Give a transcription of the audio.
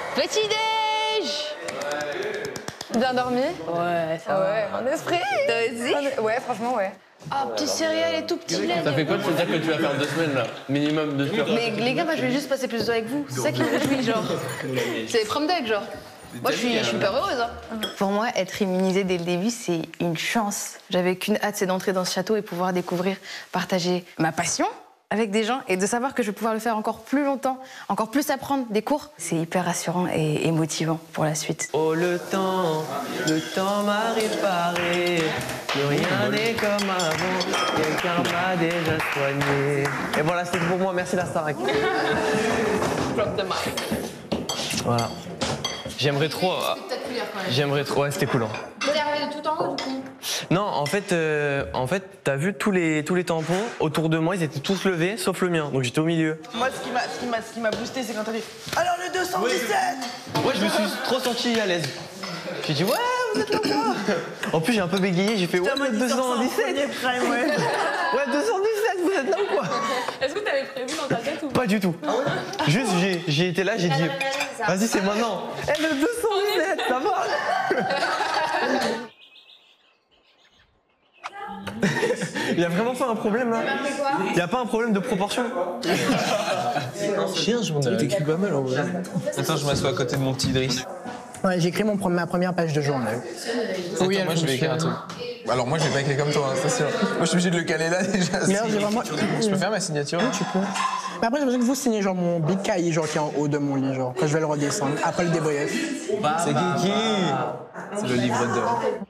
Petit déj. Bien dormi? Ouais, ça va. Ouais, en esprit. Toi aussi? Ouais, franchement, ouais. Ah, petit céréal et tout petit lait. Ça fait quoi de se dire que tu vas faire 2 semaines là? Minimum de sport. Mais les gars, moi je vais juste passer plus de temps avec vous. C'est ça qui me réjouit, genre. C'est prom deck, genre. Moi je suis hyper heureuse. Hein. Pour moi, être immunisée dès le début, c'est une chance. J'avais qu'une hâte, c'est d'entrer dans ce château et pouvoir découvrir, partager ma passion avec des gens et de savoir que je vais pouvoir le faire encore plus longtemps, encore plus apprendre des cours. C'est hyper rassurant et motivant pour la suite. Oh le temps m'a réparé, plus rien n'est comme avant, quelqu'un m'a déjà soigné. Et voilà, c'est pour moi, merci la Starac. Drop the mic. Voilà. J'aimerais trop. J'aimerais trop. Ouais, c'était cool. Hein. T'es arrivé de tout en haut, du coup? Non, en fait, t'as vu tous les tampons autour de moi, ils étaient tous levés, sauf le mien. Donc j'étais au milieu. Moi, ce qui m'a boosté, c'est quand t'as dit alors le 217. Ouais, je me suis trop senti à l'aise. J'ai dit ouais, vous êtes là quoi. En plus, j'ai un peu bégayé, j'ai fait ouais, le 217. Ouais, 217, vous êtes là ou quoi? Est-ce que t'avais prévu dans ta tête ou Pas du tout. Juste, j'ai été là, j'ai dit vas-y, c'est maintenant. Eh, le 217, ça va. Il y a vraiment pas un problème là? Il y a pas un problème de proportion? Chien, je m'en t'écris pas mal en vrai. Attends, je m'assois à côté de mon petit Idriss. Ouais, j'ai écrit ma première page de journal. Oui, moi je vais écrire un truc. Alors moi je vais pas écrire comme toi, hein, c'est sûr. Moi je suis obligé de le caler là déjà. Mais alors, j'ai vraiment... Je peux faire ma signature? Oui, tu peux. Mais après, j'ai besoin que vous signez genre mon big cahier genre qui est en haut de mon lit, genre quand je vais le redescendre, après le débrief. C'est Kiki. C'est le livre d'or.